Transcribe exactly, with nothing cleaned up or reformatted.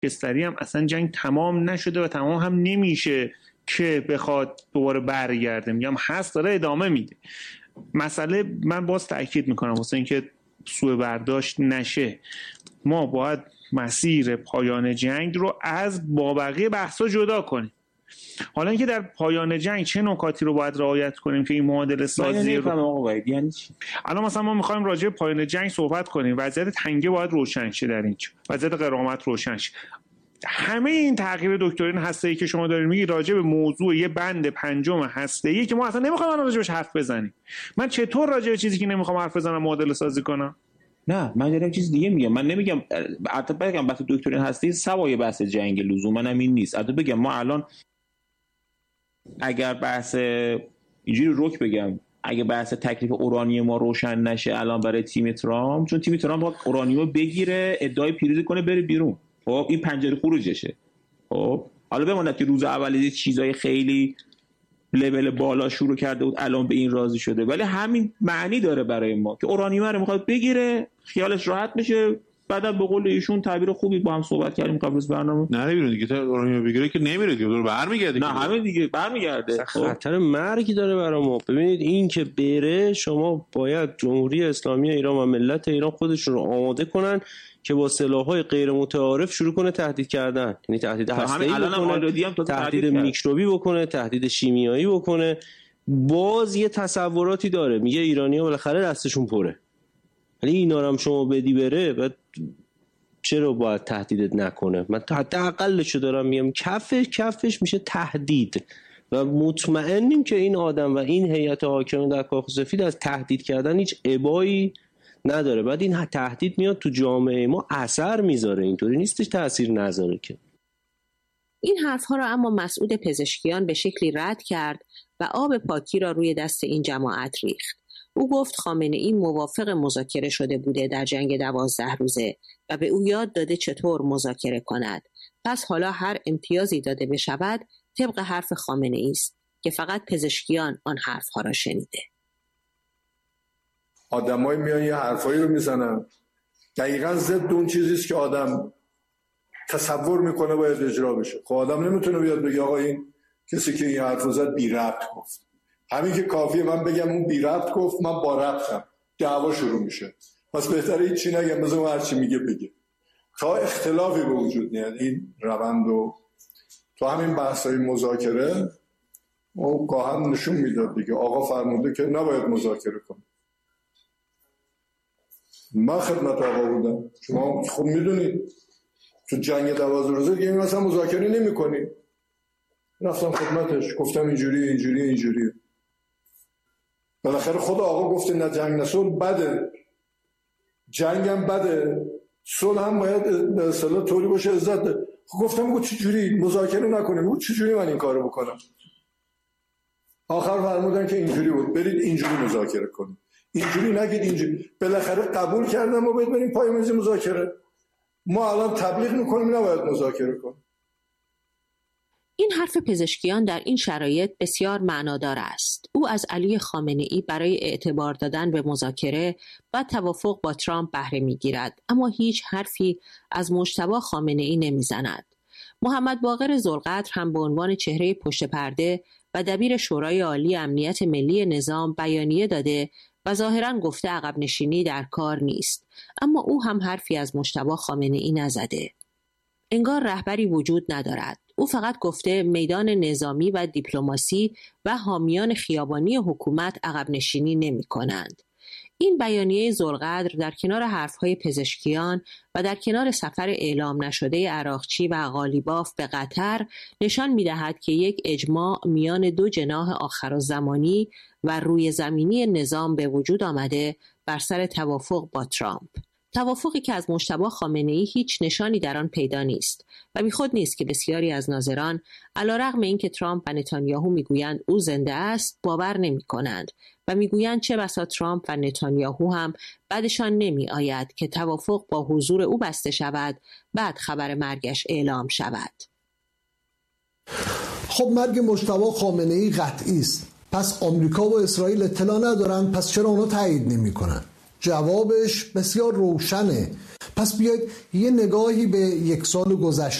خاکستری هم اصلا جنگ تمام نشده و تمام هم نمیشه که بخواد دوباره برگرده. میگم هست، داره ادامه میده. مسئله من باز تأکید میکنم واسه اینکه سوء برداشت نشه، ما باید مسیر پایان جنگ رو از با بقیه بحثا جدا کنیم. حالا اینکه در پایان جنگ چه نکاتی رو باید رعایت کنیم که این معادله سازی رو آقا یعنی چی؟ الان مثلا ما میخوایم راجع به پایان جنگ صحبت کنیم، وضعیت تنگه باید روشن شه، در اینجا وضعیت غرامت روشن شه. همه این تغییر دکترین هسته‌ای که شما دارید میگی راجع به موضوع یه بند پنجم هسته‌ای که ما اصلا نمیخوایم الان راجعش حرف بزنیم. من چطور راجع به چیزی که نمیخوام حرف بزنم معادله سازی کنم؟ نه من دارم چیز دیگه میگم. من نمیگم البته بگم بحث دکترین هستی سوای بحث جنگ لزوما هم این نیست. البته بگم ما الان اگر بحث اینجوری رک بگم اگه بحث تکلیف اورانیوم ما روشن نشه الان برای تیم ترامپ، چون تیم ترامپ باید اورانیوم بگیره ادعای پیروزی کنه بره بیرون، خب این پنجره خروجشه. خب حالا بماند که روز اول چیزای خیلی لول بالا شروع کرده بود الان به این راضی شده، ولی همین معنی داره برای ما که اورانیوم رو میخواد بگیره خیالش راحت بشه. بعدا به قول ایشون تعبیر خوبی با هم صحبت کردیم قبل از برنامه، نه بیرون دیگه تا اورانیوم بگیره که نمیره دیگه، دور برمیگرده. نه همین دیگه برمیگرده. خطر مرگی داره برای ما. ببینید این که بره، شما باید جمهوری اسلامی ایران و ملت ایران خودشون رو آماده کنن که با سلاح‌های غیر متعارف شروع کنه تهدید کردن، یعنی تهدید هسته‌ای بکنه، تهدید میکروبی بکنه، تهدید شیمیایی بکنه. باز یه تصوراتی داره، میگه ایرانی‌ها بالاخره دستشون پره، ولی اینا رو هم شما بدی بره و چرا باید تهدیدت نکنه؟ من حداقلشو دارم میگم، کفش کفش میشه تهدید و مطمئنیم که این آدم و این هیئت حاکمه در کاخ سفید از تهدید کردن هیچ ابایی نداره. بعد این تهدید میاد تو جامعه ما اثر میذاره، اینطوری نیستش تأثیر نذاره که. این حرفها را اما مسعود پزشکیان به شکلی رد کرد و آب پاکی را روی دست این جماعت ریخت. او گفت خامنه‌ای موافق مذاکره شده بوده در جنگ دوازده روزه و به او یاد داده چطور مذاکره کند. پس حالا هر امتیازی داده بشود طبق حرف خامنه‌ای است که فقط پزشکیان آن حرفها را شنیده. آدمای میان یه حرفایی رو میزنن دقیقاً ضد اون چیزیست که آدم تصور میکنه باید اجرا بشه. خب آدم نمیتونه بیاد بگه آقا این کسی که این حرفو زد بی ربط گفت. همین که کافیه من بگم اون بی ربط گفت، من با ربطم، دعوا شروع میشه. پس بهتره هیچ چی نگم، بذار هر چی میگه بگه تا اختلافی به وجود نیاد. این روند و تو همین بحث‌های مذاکره او گاهن نشون میداد دیگه آقا فرموده که نباید مذاکره کنه. من خدمت آقا بودم، شما خب میدونید تو جنگ دوازده روزه دیگه مثلا مذاکره نمی‌کنی. رفتم خدمتش گفتم اینجوری اینجوری اینجوری. بالاخره خود آقا گفته نه جنگ نه صلح بده، جنگ هم بده، صلح هم باید به اصطلاح طوری باشه عزت ده. خب گفتم بگو چجوری مذاکره نکنیم، بگو چجوری من این کارو بکنم. آخر فرمودن که اینجوری بود، برید اینجوری مذاکره کنید، اینجوری نگید اینجوری. بالاخره قبول کردم ما باید بریم پای میز مذاکره. ما الان تبلیغ میکنیم نباید مذاکره کنیم. این حرف پزشکیان در این شرایط بسیار معنادار است. او از علی خامنه‌ای برای اعتبار دادن به مذاکره و توافق با ترامپ بهره می‌گیرد، اما هیچ حرفی از مجتبی خامنه‌ای نمی‌زند. محمد باقر ذوالقدر هم به عنوان چهره پشت پرده و دبیر شورای عالی امنیت ملی نظام بیانیه داده و ظاهراً گفته عقب نشینی در کار نیست، اما او هم حرفی از مجتبی خامنه‌ای نزده. انگار رهبری وجود ندارد. او فقط گفته میدان نظامی و دیپلماسی و حامیان خیابانی حکومت عقب نشینی نمی کنند. این بیانیه ذوالقدر در کنار حرفهای پزشکیان و در کنار سفر اعلام نشده عراقچی و قالیباف به قطر نشان می دهد که یک اجماع میان دو جناح آخرالزمانی و روی زمینی نظام به وجود آمده بر سر توافق با ترامپ. توافقی که از مجتبی خامنه‌ای هیچ نشانی در آن پیدا نیست و بیخود نیست که بسیاری از ناظران علیرغم اینکه ترامپ و نتانیاهو میگویند او زنده است باور نمی‌کنند و میگویند چه بسا ترامپ و نتانیاهو هم بعدشان نمی آید که توافق با حضور او بسته شود بعد خبر مرگش اعلام شود. خب مرگ مجتبی خامنه‌ای قطعی است. پس آمریکا و اسرائیل اطلاع ندارن، پس چرا اونا تایید نمی‌کنن؟ جوابش بسیار روشنه. پس بیاید یه نگاهی به یک سال گذشته